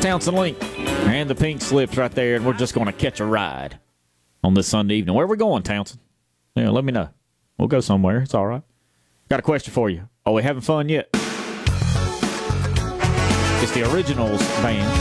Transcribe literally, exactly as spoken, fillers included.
Townsend Link and the Pink Slips right there, and we're just going to catch a ride on this Sunday evening. Where are we going, Townsend? Yeah, let me know. We'll go somewhere. It's all right. Got a question for you. Are we having fun yet? It's the Originals band.